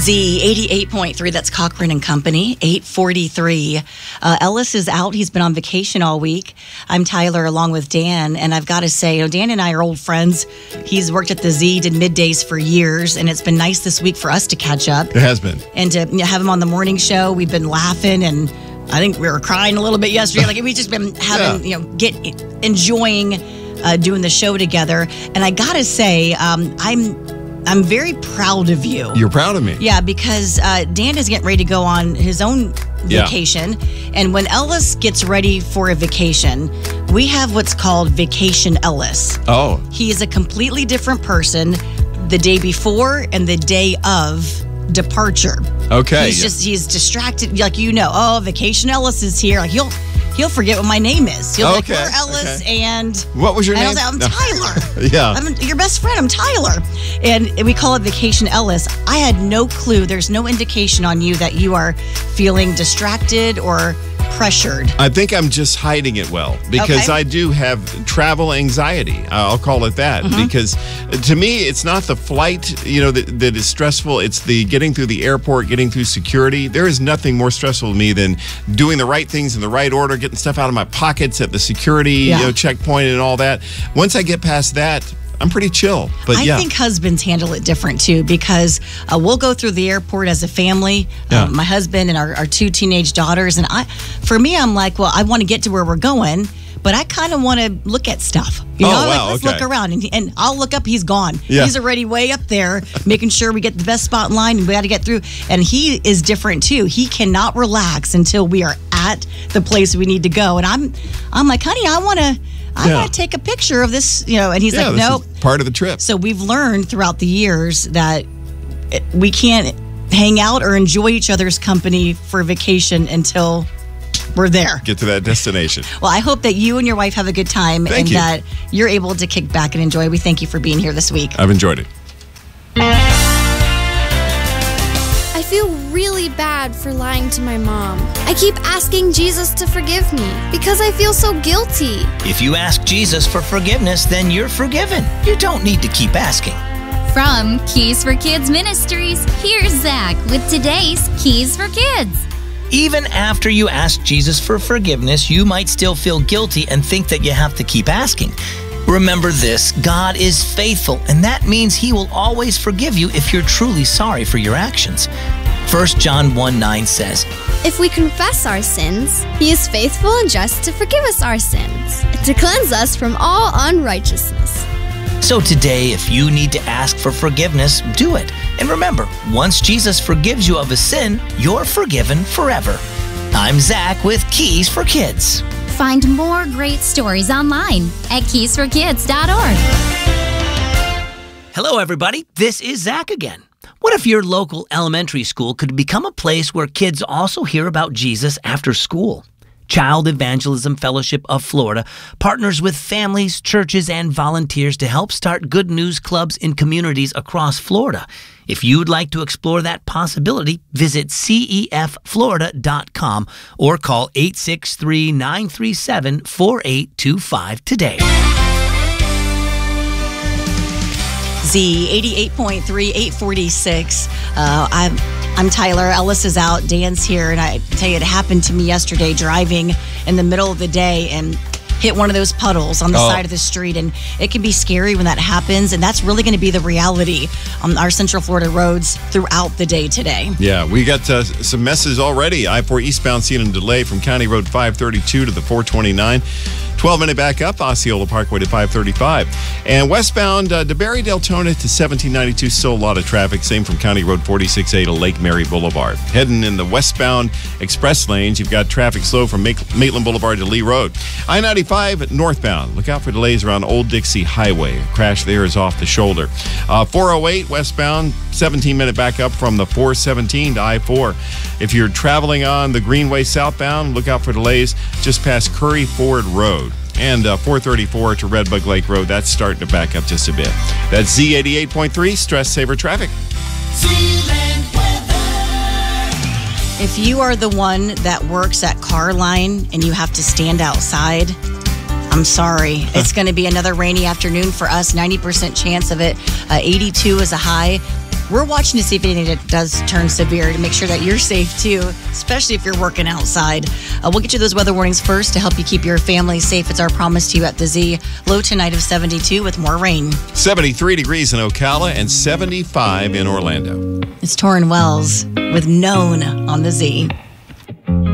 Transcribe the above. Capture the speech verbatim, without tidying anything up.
Z eighty-eight point three, that's Cochran and Company, eight forty-three. Uh, Ellis is out. He's been on vacation all week. I'm Tyler along with Dan, and I've got to say, you know, Dan and I are old friends. He's worked at the Z, did middays for years, and it's been nice this week for us to catch up. It has been. And to you know, have him on the morning show. We've been laughing, and I think we were crying a little bit yesterday. Like, we've just been having, yeah. you know, get enjoying uh, doing the show together. And I got to say, um, I'm... I'm very proud of you. You're proud of me? Yeah, because uh, Dan is getting ready to go on his own vacation. Yeah. And when Ellis gets ready for a vacation, we have what's called Vacation Ellis. Oh. He is a completely different person the day before and the day of departure. Okay. He's yeah. just, he's distracted. Like, you know, oh, Vacation Ellis is here. Like, he'll... He'll forget what my name is. He'll okay, be like, we're Ellis, okay. and... What was your and name? I was like, I'm Tyler. yeah. I'm your best friend. I'm Tyler. And we call it Vacation Ellis. I had no clue. There's no indication on you that you are feeling distracted or pressured. I think I'm just hiding it well because Okay. I do have travel anxiety. I'll call it that Mm-hmm. because to me, it's not the flight, you know, that, that is stressful. It's the getting through the airport, getting through security. There is nothing more stressful to me than doing the right things in the right order, getting stuff out of my pockets at the security Yeah. you know, checkpoint and all that. Once I get past that, I'm pretty chill. But I yeah. think husbands handle it different too because uh, we'll go through the airport as a family. Yeah. Uh, my husband and our, our two teenage daughters, and I. For me, I'm like, well, I want to get to where we're going, but I kind of want to look at stuff. You Oh, know, wow, like, let's okay. look around, and, and I'll look up. He's gone. Yeah. He's already way up there, making sure we get the best spot in line, and we got to get through. And he is different too. He cannot relax until we are at the place we need to go. And I'm, I'm like, honey, I want to. I Yeah. want to take a picture of this, you know, and he's yeah, like, this no. is part of the trip. So we've learned throughout the years that we can't hang out or enjoy each other's company for vacation until we're there. Get to that destination. Well, I hope that you and your wife have a good time Thank and you. that you're able to kick back and enjoy. We thank you for being here this week. I've enjoyed it. I feel really bad for lying to my mom. I keep asking Jesus to forgive me because I feel so guilty. If you ask Jesus for forgiveness, then you're forgiven. You don't need to keep asking. From Keys for Kids Ministries, here's Zach with today's Keys for Kids. Even after you ask Jesus for forgiveness, you might still feel guilty and think that you have to keep asking. Remember this, God is faithful, and that means He will always forgive you if you're truly sorry for your actions. First John one nine says, If we confess our sins, He is faithful and just to forgive us our sins and to cleanse us from all unrighteousness. So today, if you need to ask for forgiveness, do it. And remember, once Jesus forgives you of a sin, you're forgiven forever. I'm Zach with Keys for Kids. Find more great stories online at keys for kids dot org. Hello, everybody. This is Zach again. What if your local elementary school could become a place where kids also hear about Jesus after school? Child Evangelism Fellowship of Florida partners with families, churches, and volunteers to help start good news clubs in communities across Florida. If you'd like to explore that possibility, visit C E F Florida dot com or call eight six three, nine three seven, four eight two five today. Z eighty-eight point three, eight forty-six. Uh, I'm I'm Tyler. Ellis is out. Dan's here, and I tell you, it happened to me yesterday driving in the middle of the day and hit one of those puddles on the Oh. side of the street, and it can be scary when that happens, and that's really going to be the reality on our Central Florida roads throughout the day today. Yeah, we got uh, some messes already. I four eastbound seeing a delay from County Road five thirty-two to the four twenty-nine. twelve minute back up, Osceola Parkway to five thirty-five. And westbound uh, DeBerry Deltona to seventeen ninety-two, still a lot of traffic. Same from County Road forty-six A to Lake Mary Boulevard. Heading in the westbound express lanes, you've got traffic slow from Maitland Boulevard to Lee Road. I ninety-five northbound, look out for delays around Old Dixie Highway. A crash there is off the shoulder. Uh, four oh eight westbound, seventeen minute back up from the four seventeen to I four. If you're traveling on the Greenway southbound, look out for delays just past Curry Ford Road. And uh, four thirty-four to Redbug Lake Road, that's starting to back up just a bit. That's Z eighty-eight point three, Stress Saver Traffic. If you are the one that works at Carline and you have to stand outside, I'm sorry. It's going to be another rainy afternoon for us. ninety percent chance of it. Uh, eighty-two is a high. We're watching to see if anything does turn severe to make sure that you're safe too, especially if you're working outside. Uh, we'll get you those weather warnings first to help you keep your family safe. It's our promise to you at the Z. Low tonight of seventy-two with more rain. seventy-three degrees in Ocala and seventy-five in Orlando. It's Torrin Wells with Known on the Z.